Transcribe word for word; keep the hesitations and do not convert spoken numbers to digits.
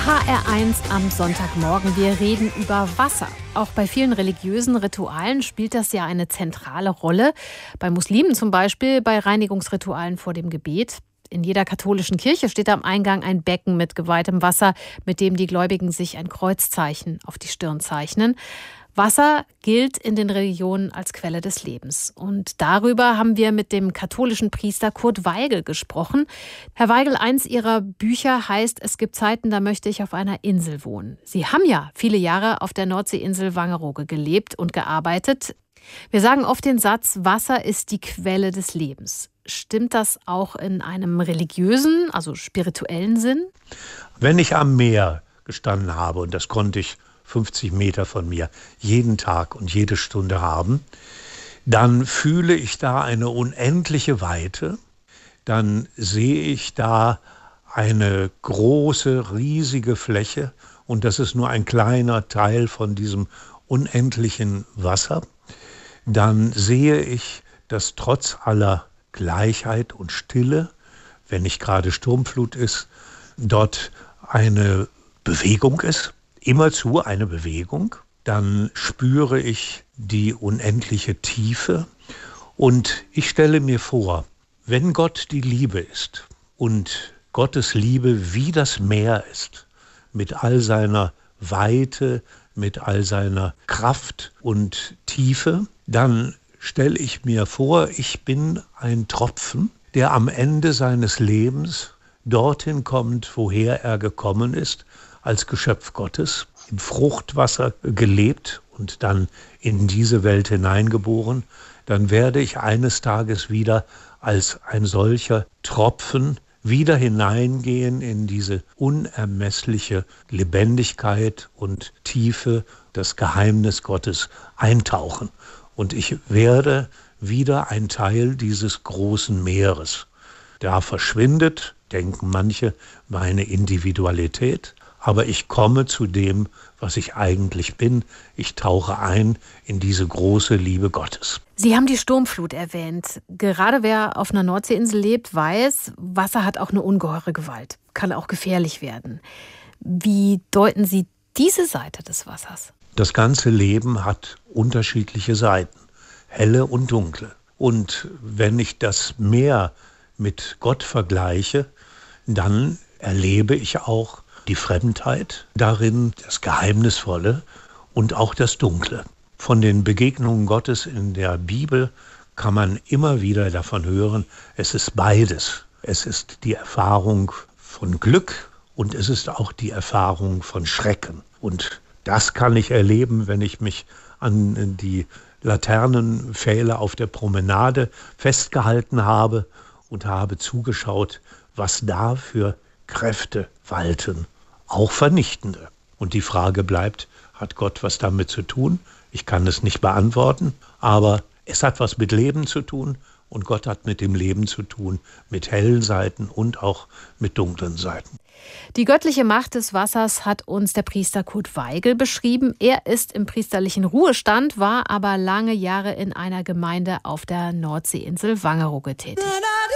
H R eins am Sonntagmorgen. Wir reden über Wasser. Auch bei vielen religiösen Ritualen spielt das ja eine zentrale Rolle. Bei Muslimen zum Beispiel, bei Reinigungsritualen vor dem Gebet. In jeder katholischen Kirche steht am Eingang ein Becken mit geweihtem Wasser, mit dem die Gläubigen sich ein Kreuzzeichen auf die Stirn zeichnen. Wasser gilt in den Religionen als Quelle des Lebens. Und darüber haben wir mit dem katholischen Priester Kurt Weigel gesprochen. Herr Weigel, eins Ihrer Bücher heißt „Es gibt Zeiten, da möchte ich auf einer Insel wohnen". Sie haben ja viele Jahre auf der Nordseeinsel Wangerooge gelebt und gearbeitet. Wir sagen oft den Satz, Wasser ist die Quelle des Lebens. Stimmt das auch in einem religiösen, also spirituellen Sinn? Wenn ich am Meer gestanden habe, und das konnte ich fünfzig Meter von mir jeden Tag und jede Stunde haben, dann fühle ich da eine unendliche Weite, dann sehe ich da eine große, riesige Fläche und das ist nur ein kleiner Teil von diesem unendlichen Wasser. Dann sehe ich, dass trotz aller Gleichheit und Stille, wenn nicht gerade Sturmflut ist, dort eine Bewegung ist. Immerzu eine Bewegung, dann spüre ich die unendliche Tiefe und ich stelle mir vor, wenn Gott die Liebe ist und Gottes Liebe wie das Meer ist, mit all seiner Weite, mit all seiner Kraft und Tiefe, dann stelle ich mir vor, ich bin ein Tropfen, der am Ende seines Lebens dorthin kommt, woher er gekommen ist, als Geschöpf Gottes, im Fruchtwasser gelebt und dann in diese Welt hineingeboren, dann werde ich eines Tages wieder als ein solcher Tropfen wieder hineingehen in diese unermessliche Lebendigkeit und Tiefe, das Geheimnis Gottes eintauchen. Und ich werde wieder ein Teil dieses großen Meeres. Da verschwindet, denken manche, meine Individualität. Aber ich komme zu dem, was ich eigentlich bin. Ich tauche ein in diese große Liebe Gottes. Sie haben die Sturmflut erwähnt. Gerade wer auf einer Nordseeinsel lebt, weiß, Wasser hat auch eine ungeheure Gewalt. Kann auch gefährlich werden. Wie deuten Sie diese Seite des Wassers? Das ganze Leben hat unterschiedliche Seiten, helle und dunkle. Und wenn ich das Meer mit Gott vergleiche, dann erlebe ich auch die Fremdheit darin, das Geheimnisvolle und auch das Dunkle. Von den Begegnungen Gottes in der Bibel kann man immer wieder davon hören, es ist beides. Es ist die Erfahrung von Glück und es ist auch die Erfahrung von Schrecken. Und das kann ich erleben, wenn ich mich an die Laternenpfähle auf der Promenade festgehalten habe und habe zugeschaut, was da für Kräfte walten, auch vernichtende. Und die Frage bleibt, hat Gott was damit zu tun? Ich kann es nicht beantworten, aber es hat was mit Leben zu tun und Gott hat mit dem Leben zu tun, mit hellen Seiten und auch mit dunklen Seiten. Die göttliche Macht des Wassers hat uns der Priester Kurt Weigel beschrieben. Er ist im priesterlichen Ruhestand, war aber lange Jahre in einer Gemeinde auf der Nordseeinsel Wangerooge tätig.